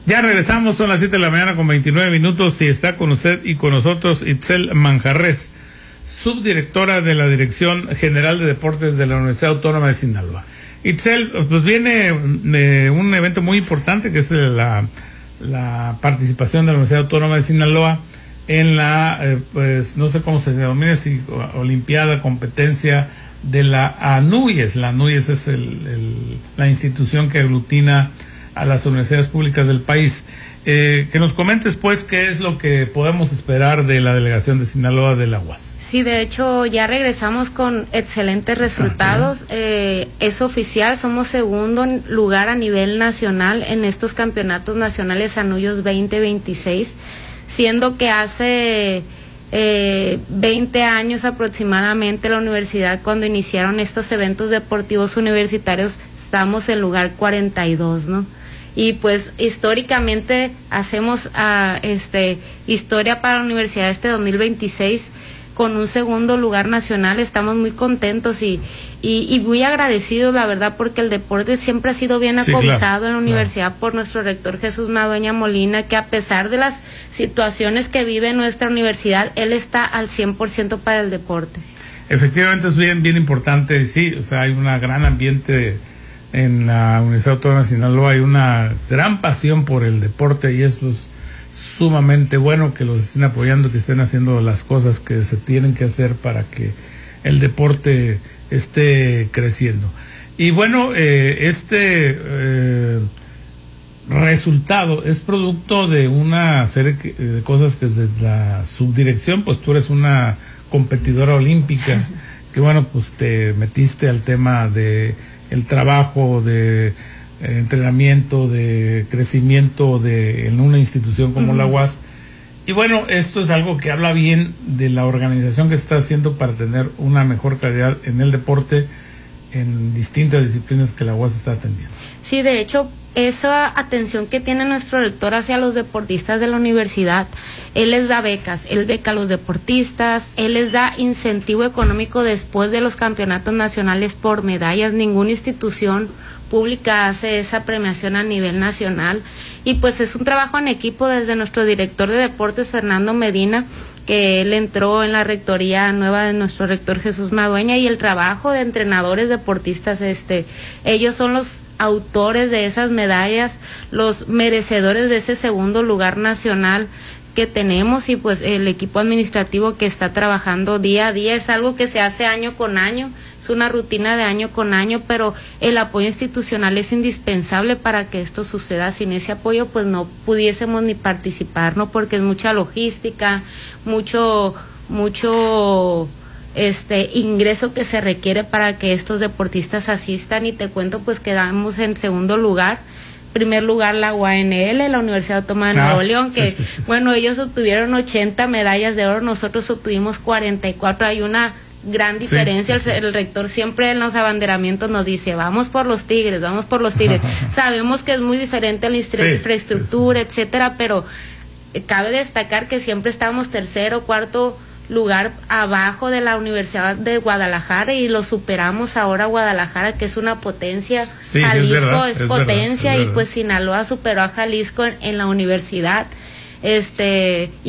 Ya regresamos, son las 7 de la mañana con 29 minutos y está con usted y con nosotros Itzel Manjarres, subdirectora de la Dirección General de Deportes de la Universidad Autónoma de Sinaloa. Itzel, pues viene un evento muy importante que es la participación de la Universidad Autónoma de Sinaloa en la, pues no sé cómo se denomina, si Olimpiada, competencia de la ANUYES. La ANUYES es la institución que aglutina a las universidades públicas del país. Que nos comentes pues qué es lo que podemos esperar de la delegación de Sinaloa de la UAS. Sí, de hecho ya regresamos con excelentes resultados. Es oficial, somos segundo lugar a nivel nacional en estos campeonatos nacionales ANUYES 2026, siendo que hace 20 años aproximadamente la universidad, cuando iniciaron estos eventos deportivos universitarios, estamos en lugar 42, ¿no? Y pues históricamente hacemos historia para la universidad este 2026 con un segundo lugar nacional. Estamos muy contentos y muy agradecidos, la verdad, porque el deporte siempre ha sido bien acobijado en la universidad por nuestro rector Jesús Madueña Molina, que a pesar de las situaciones que vive nuestra universidad, él está al 100% para el deporte. Efectivamente es bien importante, sí, o sea, hay un gran ambiente en la Universidad Autónoma de Sinaloa, hay una gran pasión por el deporte y eso es sumamente bueno, que los estén apoyando, que estén haciendo las cosas que se tienen que hacer para que el deporte esté creciendo. Y bueno, resultado es producto de una serie de cosas que desde la subdirección, pues tú eres una competidora olímpica, que bueno, pues te metiste al tema de el trabajo de entrenamiento, de crecimiento en una institución como la UAS. Y bueno, esto es algo que habla bien de la organización que se está haciendo para tener una mejor calidad en el deporte en distintas disciplinas que la UAS está atendiendo. Sí, de hecho, esa atención que tiene nuestro rector hacia los deportistas de la universidad, él les da becas, él beca a los deportistas, él les da incentivo económico después de los campeonatos nacionales por medallas. Ninguna institución pública hace esa premiación a nivel nacional, y pues es un trabajo en equipo desde nuestro director de deportes Fernando Medina, que él entró en la rectoría nueva de nuestro rector Jesús Madueña, y el trabajo de entrenadores deportistas, ellos son los autores de esas medallas, los merecedores de ese segundo lugar nacional que tenemos, y pues el equipo administrativo que está trabajando día a día. Es algo que se hace año con año, es una rutina de año con año, pero el apoyo institucional es indispensable para que esto suceda. Sin ese apoyo pues no pudiésemos ni participar, ¿no? Porque es mucha logística, mucho ingreso que se requiere para que estos deportistas asistan. Y te cuento pues quedamos en segundo lugar. Primer lugar la UANL, la Universidad Autónoma de Nuevo León, que sí. Bueno, ellos obtuvieron 80 medallas de oro, nosotros obtuvimos 44, hay una gran diferencia. El rector siempre en los abanderamientos nos dice, vamos por los Tigres. Sabemos que es muy diferente la infraestructura, etcétera, pero cabe destacar que siempre estábamos tercero, cuarto lugar abajo de la Universidad de Guadalajara, y lo superamos ahora Guadalajara, que es una potencia. Jalisco es potencia, y pues Sinaloa superó a Jalisco en la universidad.